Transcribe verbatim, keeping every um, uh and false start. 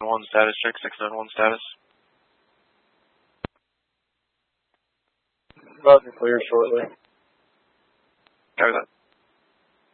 one status, check six nine one status. About to clear shortly. Copy that.